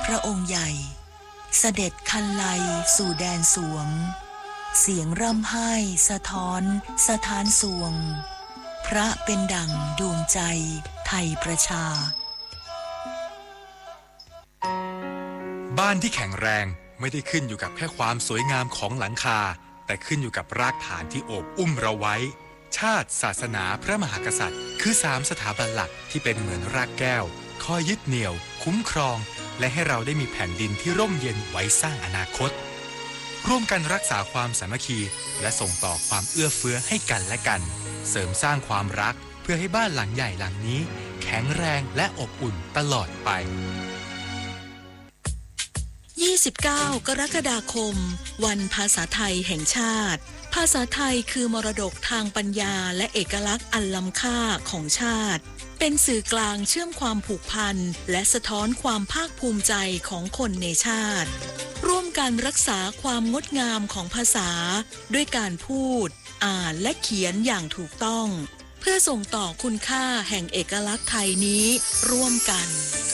พระองค์ใหญ่เสด็จคันไลสู่แดนสวงเสียงร่ำไห้สะท้อนสถานสวงพระเป็นดั่งดวงใจไทยประชาบ้านที่แข็งแรงไม่ได้ขึ้นอยู่กับแค่ความสวยงามของหลังคาแต่ขึ้นอยู่กับรากฐานที่โอบอุ้มเราไว้ชาติศาสนาพระมหากษัตริย์คือ3สถาบันหลักที่เป็นเหมือนรากแก้วคอยยึดเหนี่ยวคุ้มครองและให้เราได้มีแผ่นดินที่ร่มเย็นไว้สร้างอนาคตร่วมกันรักษาความสามัคคีและส่งต่อความเอื้อเฟื้อให้กันและกันเสริมสร้างความรักเพื่อให้บ้านหลังใหญ่หลังนี้แข็งแรงและอบอุ่นตลอดไป 29 กรกฎาคมวันภาษาไทยแห่งชาติภาษาไทยคือมรดกทางปัญญาและเอกลักษณ์อันล้ำค่าของชาติเป็นสื่อกลางเชื่อมความผูกพันและสะท้อนความภาคภูมิใจของคนในชาติร่วมกันรักษาความงดงามของภาษาด้วยการพูดอ่านและเขียนอย่างถูกต้องเพื่อส่งต่อคุณค่าแห่งเอกลักษณ์ไทยนี้ร่วมกัน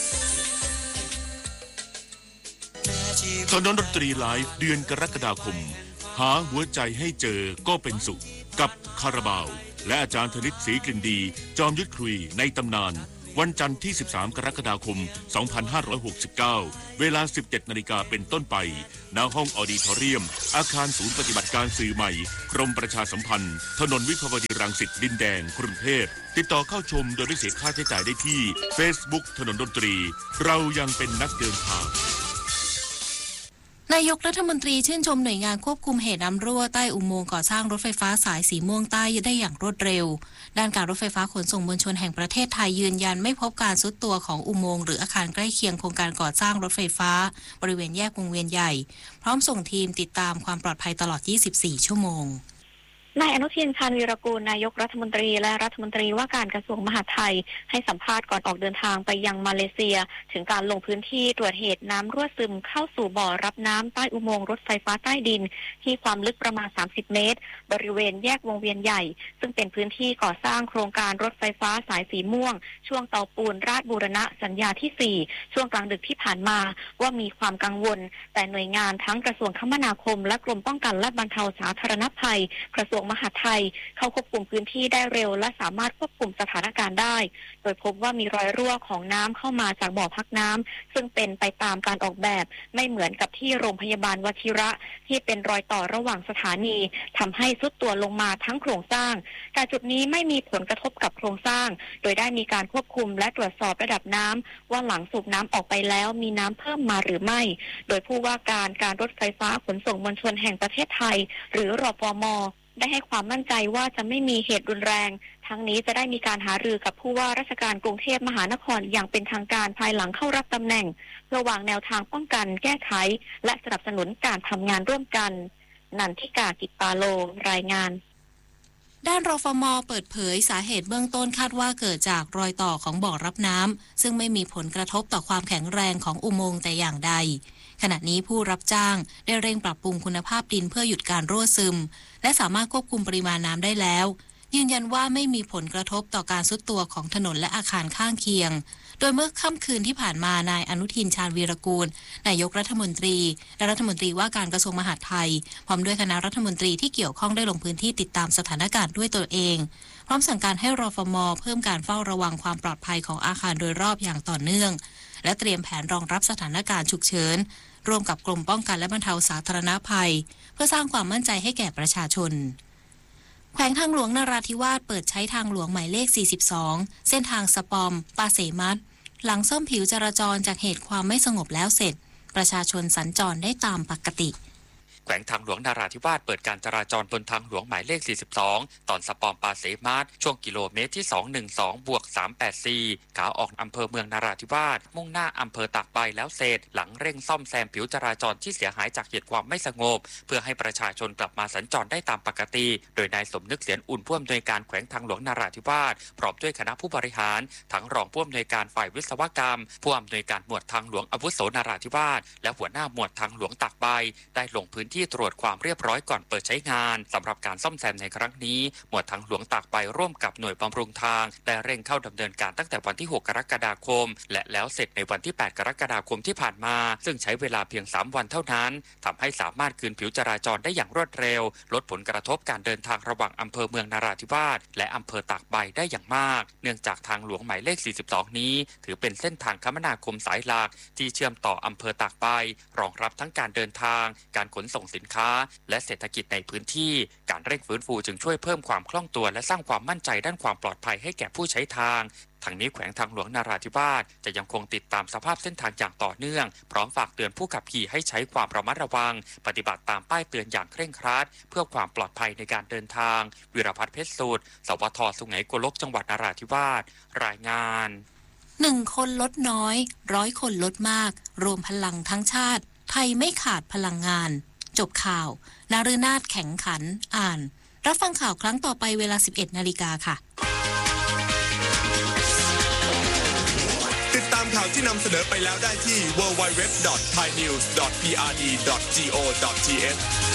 ถนนดนตรีไลฟ์เดือนกรกฎาคมหาหัวใจให้เจอก็เป็นสุขกับคาราบาวและอาจารย์ธนิตศรีกลิ่นดีจอมยุทธคุยในตำนานวันจันทร์ที่13 กรกฎาคม 2569 เวลา 17 นาฬิกาเป็นต้นไปณห้องออดิทอเรียมอาคารศูนย์ปฏิบัติการสื่อใหม่กรมประชาสัมพันธ์ถนนวิภาวดีรังสิตดินแดงกรุงเทพติดต่อเข้าชมโดยไม่เสียค่าใช้จ่ายได้ที่ Facebook ถนนดนตรีเรายังเป็นนักเดินทางนายกรัฐมนตรีชื่นชมหน่วยงานควบคุมเหตุน้ำรั่วใต้อุโมงค์ก่อสร้างรถไฟฟ้าสายสีม่วงใต้ได้อย่างรวดเร็วด้านการรถไฟฟ้าขนส่งมวลชนแห่งประเทศไทยยืนยันไม่พบการทรุดตัวของอุโมงค์หรืออาคารใกล้เคียงโครงการก่อสร้างรถไฟฟ้าบริเวณแยกวงเวียนใหญ่พร้อมส่งทีมติดตามความปลอดภัยตลอด 24 ชั่วโมงนายอนุทิน ชาญวีรกูลนายกรัฐมนตรีและรัฐมนตรีว่าการกระทรวงมหาดไทยให้สัมภาษณ์ก่อนออกเดินทางไปยังมาเลเซียถึงการลงพื้นที่ตรวจเหตุน้ำรั่วซึมเข้าสู่บ่อรับน้ำใต้อุโมงค์รถไฟฟ้าใต้ดินที่ความลึกประมาณ30 เมตรบริเวณแยกวงเวียนใหญ่ซึ่งเป็นพื้นที่ก่อสร้างโครงการรถไฟฟ้าสายสีม่วงช่วงเตาปูนราชบูรณะสัญญาที่4ช่วงกลางดึกที่ผ่านมาว่ามีความกังวลแต่หน่วยงานทั้งกระทรวงคมนาคมและกรมป้องกันและบรรเทาสาธารณภัยกระทรวงมหาดไทยเข้าควบคุมพื้นที่ได้เร็วและสามารถควบคุมสถานการณ์ได้โดยพบว่ามีรอยรั่วของน้ำเข้ามาจากบ่อพักน้ำซึ่งเป็นไปตามการออกแบบไม่เหมือนกับที่โรงพยาบาลวชิระที่เป็นรอยต่อระหว่างสถานีทำให้ทรุดตัวลงมาทั้งโครงสร้างแต่จุดนี้ไม่มีผลกระทบกับโครงสร้างโดยได้มีการควบคุมและตรวจสอบระดับน้ำว่าหลังสูบน้ำออกไปแล้วมีน้ำเพิ่มมาหรือไม่โดยผู้ว่าการรถไฟฟ้าขนส่งมวลชนแห่งประเทศไทยหรือรปม.ได้ให้ความมั่นใจว่าจะไม่มีเหตุรุนแรงทั้งนี้จะได้มีการหารือกับผู้ว่าราชการกรุงเทพมหานครอย่างเป็นทางการภายหลังเข้ารับตำแหน่งเพื่อวางแนวทางป้องกันแก้ไขและสนับสนุนการทำงานร่วมกันนันทิกา กิตปาโลรายงานด้านรฟม.เปิดเผยสาเหตุเบื้องต้นคาดว่าเกิดจากรอยต่อของบ่อรับน้ำซึ่งไม่มีผลกระทบต่อความแข็งแรงของอุโมงค์แต่อย่างใดขณะนี้ผู้รับจ้างได้เร่งปรับปรุงคุณภาพดินเพื่อหยุดการรั่วซึมและสามารถควบคุมปริมาณน้ำได้แล้วยืนยันว่าไม่มีผลกระทบต่อการทรุดตัวของถนนและอาคารข้างเคียงโดยเมื่อค่ำคืนที่ผ่านมานายอนุทิน ชาญวีรกูลนายกรัฐมนตรีและรัฐมนตรีว่าการกระทรวงมหาดไทยพร้อมด้วยคณะรัฐมนตรีที่เกี่ยวข้องได้ลงพื้นที่ติดตามสถานการณ์ด้วยตนเองพร้อมสั่งการให้รฟม.เพิ่มการเฝ้าระวังความปลอดภัยของอาคารโดยรอบอย่างต่อเนื่องและเตรียมแผนรองรับสถานการณ์ฉุกเฉินร่วมกับกรมป้องกันและบรรเทาสาธารณภัยเพื่อสร้างความมั่นใจให้แก่ประชาชนแขวงทางหลวงนราธิวาสเปิดใช้ทางหลวงหมายเลข42เส้นทางสปอมปาเสมัดหลังซ่อมผิวจราจรจากเหตุความไม่สงบแล้วเสร็จประชาชนสัญจรได้ตามปกติแขวงทางหลวงนราธิวาสเปิดการจราจรบนทางหลวงหมายเลข42ตอนสปอมปาเสมาศช่วงกิโลเมตรที่212+384ขาออกอำเภอเมืองนราธิวาสมุ่งหน้าอำเภอตากใบแล้วเสร็จหลังเร่งซ่อมแซมผิวจราจรที่เสียหายจากเหตุความไม่สงบเพื่อให้ประชาชนกลับมาสัญจรได้ตามปกติโดยนายสมนึกเสียนอุ่นผู้อำนวยการแขวงทางหลวงนราธิวาสพร้อมด้วยคณะผู้บริหารทั้งรองผู้อำนวยการฝ่ายวิศวกรรมผู้อำนวยการหมวดทางหลวงอาวุโสนราธิวาสและหัวหน้าหมวดทางหลวงตากใบได้ลงพื้นที่ตรวจความเรียบร้อยก่อนเปิดใช้งานสำหรับการซ่อมแซมในครั้งนี้หมวดทางหลวงตากใบร่วมกับหน่วยบำรุงทางได้เร่งเข้าดำเนินการตั้งแต่วันที่ 6 กรกฎาคมและแล้วเสร็จในวันที่ 8 กรกฎาคมที่ผ่านมาซึ่งใช้เวลาเพียง 3 วันเท่านั้นทำให้สามารถคืนผิวจราจรได้อย่างรวดเร็วลดผลกระทบการเดินทางระหว่างอำเภอเมืองนราธิวาสและอำเภอตากใบได้อย่างมากเนื่องจากทางหลวงหมายเลข 42 นี้ถือเป็นเส้นทางคมนาคมสายหลักที่เชื่อมต่ออำเภอตากใบรองรับทั้งการเดินทางการขนส่งสินค้าและเศรษฐกิจในพื้นที่การเร่งฟื้นฟูจึงช่วยเพิ่มความคล่องตัวและสร้างความมั่นใจด้านความปลอดภัยให้แก่ผู้ใช้ทางทางนี้แขวงทางหลวงนราธิวาสจะยังคงติดตามสภาพเส้นทางอย่างต่อเนื่องพร้อมฝากเตือนผู้ขับขี่ให้ใช้ความระมัดระวังปฏิบัติตามป้ายเตือนอย่างเคร่งครัดเพื่อความปลอดภัยในการเดินทางวิรพัฒน์เพชรสูตรสวท.สุไหงโกลกจังหวัดนราธิวาสรายงาน 1 คนลดน้อย100 คนลดมากรวมพลังทั้งชาติไทยไม่ขาดพลังงานจบข่าวนาฤนาถแข็งขันอ่านรับฟังข่าวครั้งต่อไปเวลา 11 นาฬิกาค่ะติดตามข่าวที่นำเสนอไปแล้วได้ที่ www.thainews.prd.go.th